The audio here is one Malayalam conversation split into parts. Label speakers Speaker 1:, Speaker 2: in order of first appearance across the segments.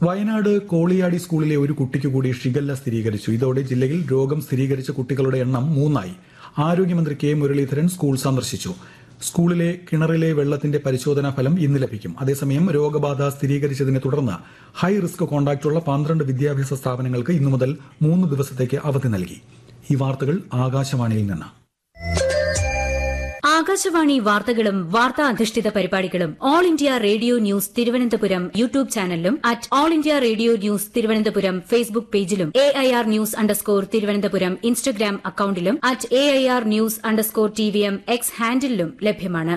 Speaker 1: വയനാട് കോളിയാടി സ്കൂളിലെ ഒരു കുട്ടിക്ക് കൂടി ഷിഗല്ല സ്ഥിരീകരിച്ചു. ഇതോടെ ജില്ലയിൽ രോഗം സ്ഥിരീകരിച്ച കുട്ടികളുടെ എണ്ണം 3 ആരോഗ്യമന്ത്രി കെ മുരളീധരൻ സ്കൂൾ സന്ദർശിച്ചു. സ്കൂളിലെ കിണറിലെ വെള്ളത്തിന്റെ പരിശോധനാ ഫലം ഇന്ന് ലഭിക്കും. അതേസമയം രോഗബാധ സ്ഥിരീകരിച്ചതിനെ തുടർന്ന് ഹൈ റിസ്ക് കോണ്ടാക്ടുള്ള 12 വിദ്യാഭ്യാസ സ്ഥാപനങ്ങൾക്ക് ഇന്നു മുതൽ 3 ദിവസത്തേക്ക് അവധി നൽകി. ഈ വാർത്തകൾ ആകാശവാണിയിൽ നിന്ന്.
Speaker 2: ആകാശവാണി വാർത്തകളും വാർത്താ അധിഷ്ഠിത പരിപാടികളും all India radio news Thiruvananthapuram YouTube ചാനലിലും at all India radio news Thiruvananthapuram Facebook പേജിലും AIR ന്യൂസ് _ തിരുവനന്തപുരം ഇൻസ്റ്റഗ്രാം അക്കൌണ്ടിലും at AIR news _ TVM X ഹാൻഡിലും ലഭ്യമാണ്.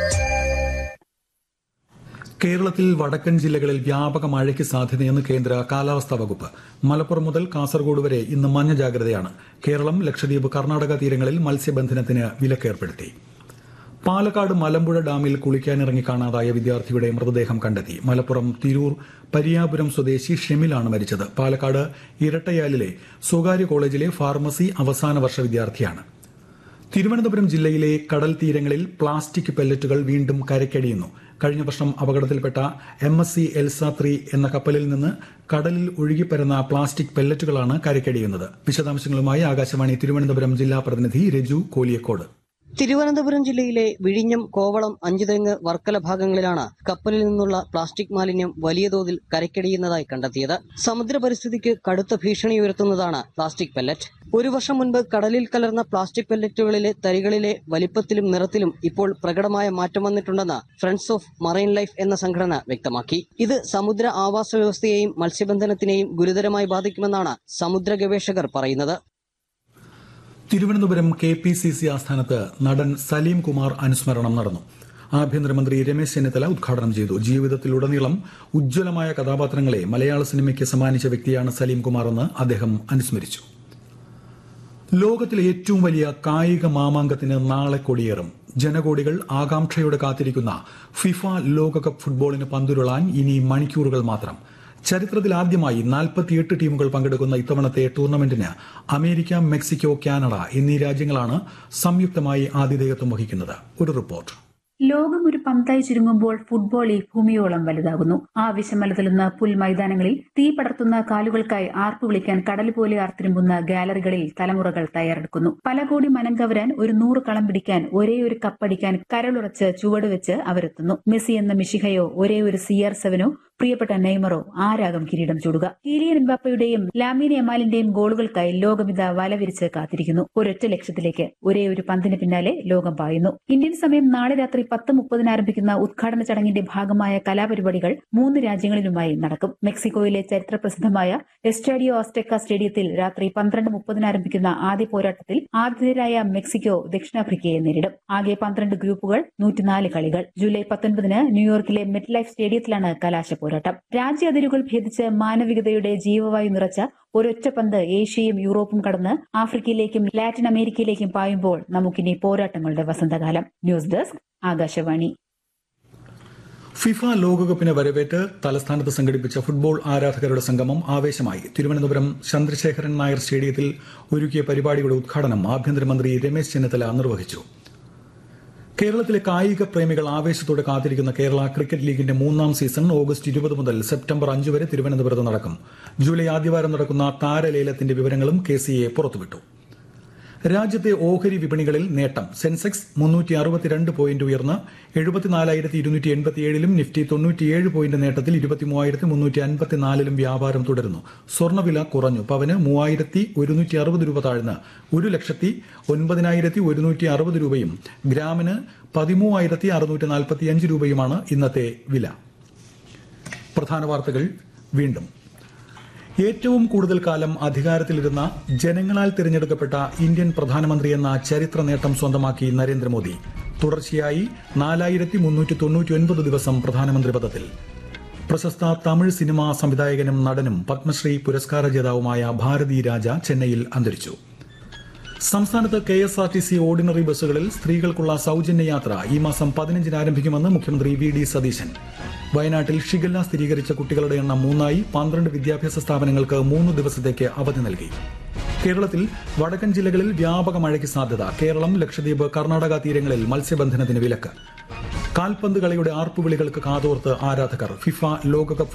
Speaker 1: കേരളത്തിൽ വടക്കൻ ജില്ലകളിൽ വ്യാപക മഴയ്ക്ക് സാധ്യതയെന്ന് കേന്ദ്ര കാലാവസ്ഥാ വകുപ്പ്. മലപ്പുറം മുതൽ കാസർഗോഡ് വരെ ഇന്ന് മഞ്ഞ ജാഗ്രതയാണ്. കേരളം, ലക്ഷദ്വീപ്, കർണാടക തീരങ്ങളിൽ മത്സ്യബന്ധനത്തിന് വിലക്കേർപ്പെടുത്തി. പാലക്കാട് മലമ്പുഴ ഡാമിൽ കുളിക്കാനിറങ്ങി കാണാതായ വിദ്യാർത്ഥിയുടെ മൃതദേഹം കണ്ടെത്തി. മലപ്പുറം തിരൂർ പരിയാപുരം സ്വദേശി ഷെമിലാണ് മരിച്ചത്. പാലക്കാട് ഇരട്ടയാലിലെ സ്വകാര്യ കോളേജിലെ ഫാർമസി അവസാന വർഷ വിദ്യാർത്ഥിയാണ്. തിരുവനന്തപുരം ജില്ലയിലെ കടൽ തീരങ്ങളിൽ പ്ലാസ്റ്റിക് പെല്ലറ്റുകൾ വീണ്ടും കരയ്ക്കടിയുന്നു. കഴിഞ്ഞ വർഷം അപകടത്തിൽപ്പെട്ട MSC എൽസ 3 എന്ന കപ്പലിൽ നിന്ന് കടലിൽ ഒഴുകിപ്പരുന്ന പ്ലാസ്റ്റിക് പെല്ലറ്റുകളാണ് കരയ്ക്കടിയുന്നത്. വിശദാംശങ്ങളുമായി ആകാശവാണി തിരുവനന്തപുരം ജില്ലാ പ്രതിനിധി രജു കോലിയക്കോട്.
Speaker 3: തിരുവനന്തപുരം ജില്ലയിലെ വിഴിഞ്ഞം, കോവളം, അഞ്ചുതെങ്ങ്, വർക്കല ഭാഗങ്ങളിലാണ് കപ്പലിൽ നിന്നുള്ള പ്ലാസ്റ്റിക് മാലിന്യം വലിയ തോതിൽ കരയ്ക്കടിയുന്നതായി കണ്ടെത്തിയത്. സമുദ്ര പരിസ്ഥിതിക്ക് കടുത്ത ഭീഷണി ഉയർത്തുന്നതാണ് പ്ലാസ്റ്റിക് പെല്ലറ്റ്. ഒരു വർഷം മുൻപ് കടലിൽ കലർന്ന പ്ലാസ്റ്റിക് പെല്ലറ്റുകളിലെ തരികളിലെ വലിപ്പത്തിലും നിറത്തിലും ഇപ്പോൾ പ്രകടമായ മാറ്റം വന്നിട്ടുണ്ടെന്ന് ഫ്രണ്ട്സ് ഓഫ് മറൈൻ ലൈഫ് എന്ന സംഘടന വ്യക്തമാക്കി. ഇത് സമുദ്ര ആവാസ വ്യവസ്ഥയെയും മത്സ്യബന്ധനത്തിനെയും ഗുരുതരമായി ബാധിക്കുമെന്നാണ് സമുദ്ര ഗവേഷകർ പറയുന്നത്.
Speaker 1: തിരുവനന്തപുരം KPCC ആസ്ഥാനത്ത് നടൻ സലീം കുമാർ അനുസ്മരണം നടന്നു. ആഭ്യന്തരമന്ത്രി രമേശ് ചെന്നിത്തല ഉദ്ഘാടനം ചെയ്തു. ജീവിതത്തിലുടനീളം ഉജ്ജ്വലമായ കഥാപാത്രങ്ങളെ മലയാള സിനിമയ്ക്ക് സമ്മാനിച്ച വ്യക്തിയാണ് സലീം കുമാറെന്ന് അദ്ദേഹം അനുസ്മരിച്ചു. ലോകത്തിലെ ഏറ്റവും വലിയ കായിക മാമാങ്കത്തിന് നാളെ കൊടിയേറും. ജനകോടികൾ ആകാംക്ഷയോടെ കാത്തിരിക്കുന്ന ഫിഫ ലോകകപ്പ് ഫുട്ബോളിന് പന്തുരുളാൻ ഇനി മണിക്കൂറുകൾ മാത്രം. ചരിത്രത്തിൽ ആദ്യമായി 48 ടീമുകൾ പങ്കെടുക്കുന്ന ഇത്തവണത്തെ ടൂർണമെന്റിന് അമേരിക്ക, മെക്സിക്കോ, കാനഡ എന്നീ രാജ്യങ്ങളാണ് സംയുക്തമായി ആതിഥേയത്വം വഹിക്കുന്നത്. ഒരു റിപ്പോർട്ട്.
Speaker 4: ലോകം ഒരു പന്തായി ചുരുങ്ങുമ്പോൾ ഫുട്ബോൾ ഈ ഭൂമിയോളം വലുതാകുന്നു. ആവശ്യമലതലുന്ന പുൽമൈതാനങ്ങളിൽ തീ പടർത്തുന്ന കാലുകൾക്കായി ആർപ്പു വിളിക്കാൻ കടൽ പോലെ ആർത്തിരുമ്പുന്ന ഗാലറികളിൽ തലമുറകൾ തയ്യാറെടുക്കുന്നു. പല കോടി മനം കവരാൻ, ഒരു 100 കളം പിടിക്കാൻ, ഒരേ ഒരു കപ്പടിക്കാൻ കരളുറച്ച് ചുവടുവെച്ച് അവരെത്തുന്നു. മെസ്സി എന്ന മിഷിഹയോ ഒരേ ഒരു CR7 പ്രിയപ്പെട്ട നെയ്മറോ ആരാകും കിരീടം ചൂടുക? കിലിയൻ എംബാപ്പയുടെയും ലാമിൻ യമാലിന്റെയും ഗോളുകൾക്കായി ലോകമിത വലവിരിച്ച് കാത്തിരിക്കുന്നു. ഒരൊറ്റ ലക്ഷ്യത്തിലേക്ക്, ഒരേ ഒരു പന്തിന് പിന്നാലെ ലോകം പായുന്നു. ഇന്ത്യൻ സമയം നാളെ രാത്രി 10:30 ആരംഭിക്കുന്ന ഉദ്ഘാടന ചടങ്ങിന്റെ ഭാഗമായ കലാപരിപാടികൾ 3 രാജ്യങ്ങളിലുമായി നടക്കും. മെക്സിക്കോയിലെ ചരിത്രപ്രസിദ്ധമായ എസ്റ്റാഡിയോ അസ്ടെക്ക സ്റ്റേഡിയത്തിൽ രാത്രി 12:30 ആരംഭിക്കുന്ന ആദ്യ പോരാട്ടത്തിൽ ആതിഥേയരായ മെക്സിക്കോ ദക്ഷിണാഫ്രിക്കയെ നേരിടും. ആകെ 12 ഗ്രൂപ്പുകൾ, 104 കളികൾ. ജൂലൈ 19 ന്യൂയോർക്കിലെ മെറ്റ് ലൈഫ് സ്റ്റേഡിയത്തിലാണ് കലാശ പോരാട്ടം. രാജ്യ അതിരുകൾ ഭേദിച്ച് മാനവികതയുടെ ജീവവായു നിറച്ച ഒരൊറ്റ പന്ത് ഏഷ്യയും യൂറോപ്പും കടന്ന് ആഫ്രിക്കയിലേക്കും ലാറ്റിൻ അമേരിക്കയിലേക്കും പായുമ്പോൾ നമുക്കിനി പോരാട്ടങ്ങളുടെ വസന്തകാലം. News desk, Akashvani.
Speaker 1: ഫിഫ ലോകകപ്പിന് വരവേറ്റ് തലസ്ഥാനത്ത് സംഘടിപ്പിച്ച ഫുട്ബോൾ ആരാധകരുടെ സംഗമം ആവേശമായി. തിരുവനന്തപുരം ചന്ദ്രശേഖരൻ നായർ സ്റ്റേഡിയത്തിൽ ഒരുക്കിയ പരിപാടിയുടെ ഉദ്ഘാടനം ആഭ്യന്തരമന്ത്രി രമേശ് ചെന്നിത്തല നിർവഹിച്ചു. കേരളത്തിലെ കായിക പ്രേമികൾ ആവേശത്തോടെ കാത്തിരിക്കുന്ന കേരള ക്രിക്കറ്റ് ലീഗിന്റെ 3ാം സീസൺ ഓഗസ്റ്റ് 20 മുതൽ സെപ്റ്റംബർ 5 വരെ തിരുവനന്തപുരത്ത് നടക്കും. ജൂലൈ ആദ്യവാരം നടക്കുന്ന താരലേലത്തിന്റെ വിവരങ്ങളും KCA പുറത്തുവിട്ടു. രാജ്യത്തെ ഓഹരി വിപണികളിൽ നേട്ടം. സെൻസെക്സ് 362 പോയിന്റ് ഉയർന്ന് 74,287-ലും നിഫ്റ്റി 97 പോയിന്റ് നേട്ടത്തിൽ 23,354-ലും വ്യാപാരം തുടരുന്നു. സ്വർണ്ണവില കുറഞ്ഞു. പവന് 3,160 രൂപ താഴ്ന്ന് 1,09,160 രൂപയും ഗ്രാമിന് 13,645 രൂപയുമാണ് ഇന്നത്തെ വില. പ്രധാന വാർത്തകൾ വീണ്ടും. ഏറ്റവും കൂടുതൽ കാലം അധികാരത്തിലിരുന്ന, ജനങ്ങളാൽ തിരഞ്ഞെടുക്കപ്പെട്ട ഇന്ത്യൻ പ്രധാനമന്ത്രിയെന്ന ചരിത്ര നേട്ടം സ്വന്തമാക്കി നരേന്ദ്രമോദി. തുടർച്ചയായി 4,399 ദിവസം പ്രധാനമന്ത്രി പദത്തിൽ. പ്രശസ്ത തമിഴ് സിനിമാ സംവിധായകനും നടനും പത്മശ്രീ പുരസ്കാര ജേതാവുമായ ഭാരതി രാജ ചെന്നൈയിൽ അന്തരിച്ചു. സംസ്ഥാനത്ത് KSRTC ഓർഡിനറി ബസ്സുകളിൽ സ്ത്രീകൾക്കുള്ള സൌജന്യ യാത്ര ഈ മാസം 15-ന് ആരംഭിക്കുമെന്ന് മുഖ്യമന്ത്രി VD സതീശൻ. വയനാട്ടിൽ ഷിഗല്ല സ്ഥിരീകരിച്ച കുട്ടികളുടെ എണ്ണം 3 12 വിദ്യാഭ്യാസ സ്ഥാപനങ്ങൾക്ക് 3 ദിവസത്തേക്ക് അവധി നൽകി. കേരളത്തിൽ വടക്കൻ ജില്ലകളിൽ വ്യാപക മഴയ്ക്ക് സാധ്യത. കേരളം, ലക്ഷദ്വീപ്, കർണാടക തീരങ്ങളിൽ മത്സ്യബന്ധനത്തിന് വിലക്ക്. കാൽപന്ത് കളിയുടെ ആർപ്പുവിളികൾക്ക് കാതോർത്ത് ആരാധകർ. ഫിഫ ലോകകപ്പ്